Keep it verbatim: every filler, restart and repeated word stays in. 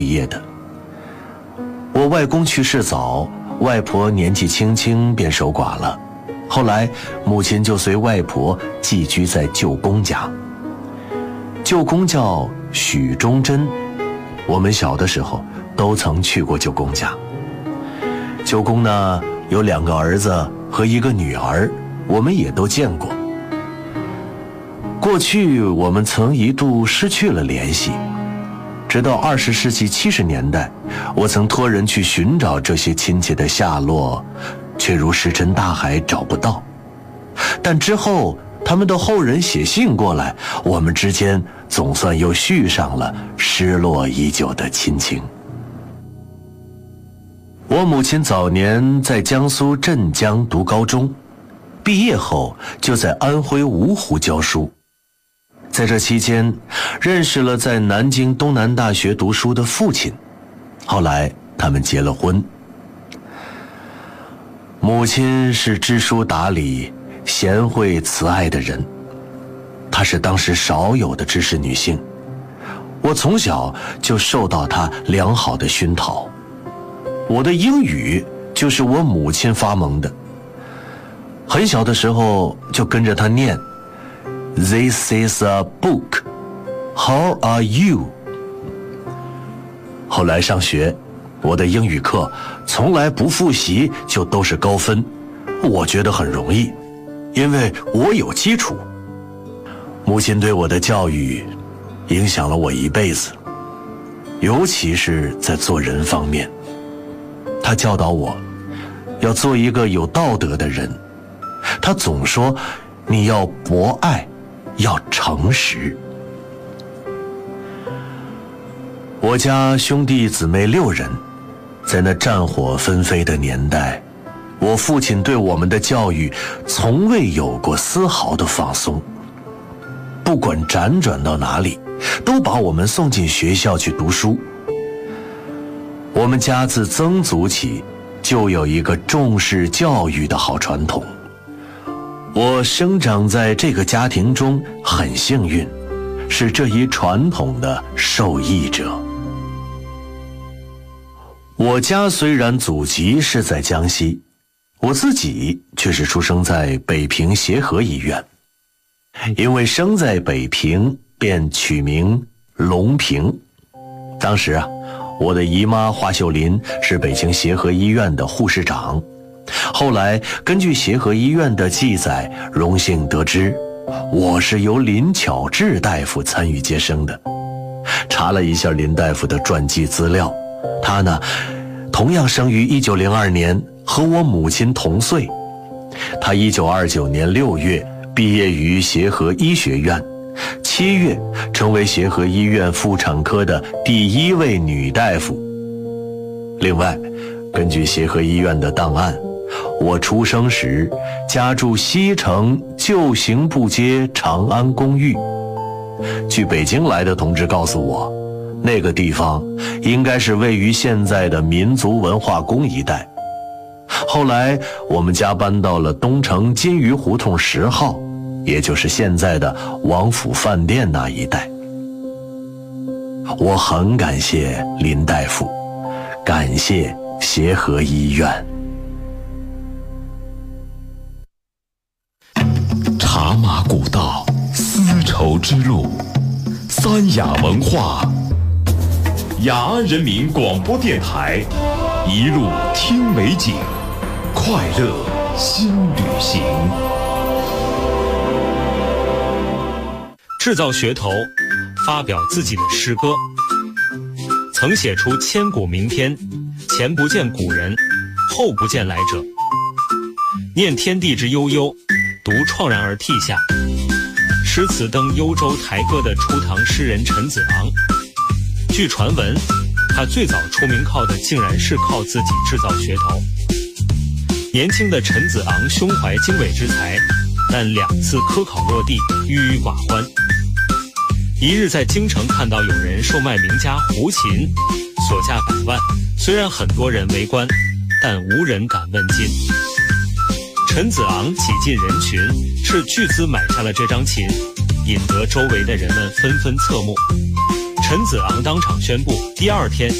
毕业的。我外公去世早，外婆年纪轻轻便守寡了，后来母亲就随外婆寄居在舅公家。舅公叫许忠贞，我们小的时候都曾去过舅公家。舅公呢有两个儿子和一个女儿，我们也都见过。过去我们曾一度失去了联系，直到二十世纪七十年代，我曾托人去寻找这些亲戚的下落，却如石沉大海，找不到。但之后他们的后人写信过来，我们之间总算又续上了失落已久的亲情。我母亲早年在江苏镇江读高中，毕业后就在安徽芜湖教书。在这期间，认识了在南京东南大学读书的父亲，后来他们结了婚。母亲是知书达理、贤惠慈爱的人，她是当时少有的知识女性。我从小就受到她良好的熏陶，我的英语就是我母亲发明的。很小的时候就跟着她念 This is a book. How are you? 后来上学，我的英语课从来不复习就都是高分，我觉得很容易，因为我有基础。母亲对我的教育影响了我一辈子，尤其是在做人方面。她教导我要做一个有道德的人，她总说你要博爱，要诚实。我家兄弟姊妹六人，在那战火纷飞的年代，我父亲对我们的教育从未有过丝毫的放松。不管辗转到哪里，都把我们送进学校去读书。我们家自曾祖起就有一个重视教育的好传统。我生长在这个家庭中很幸运，是这一传统的受益者。我家虽然祖籍是在江西，我自己却是出生在北平协和医院。因为生在北平，便取名隆平。当时啊，我的姨妈华秀林是北京协和医院的护士长。后来根据协和医院的记载，荣幸得知我是由林巧稚大夫参与接生的。查了一下林大夫的传记资料，他呢同样生于一九零二年，和我母亲同岁。他一九二九年六月毕业于协和医学院，七月成为协和医院妇产科的第一位女大夫。另外，根据协和医院的档案，我出生时家住西城旧刑部街长安公寓。据北京来的同志告诉我，那个地方应该是位于现在的民族文化宫一带。后来我们家搬到了东城金鱼胡同十号，也就是现在的王府饭店那一带。我很感谢林大夫，感谢协和医院。 茶马古道，丝绸之路，三雅文化，雅安人民广播电台，一路听美景，快乐新旅行。 制造噱头，发表自己的诗歌，曾写出千古名篇，前不见古人，后不见来者。念天地之悠悠，独怆然而涕下。诗词登幽州台歌的初唐诗人陈子昂，据传闻，他最早出名靠的竟然是靠自己制造噱头。年轻的陈子昂胸怀经纬之才，但两次科考落地，郁郁寡欢。一日在京城看到有人售卖名家胡琴，所价百万，虽然很多人围观，但无人敢问津。陈子昂挤进人群，斥巨资买下了这张琴，引得周围的人们纷纷侧目。 陈子昂当场宣布，第二天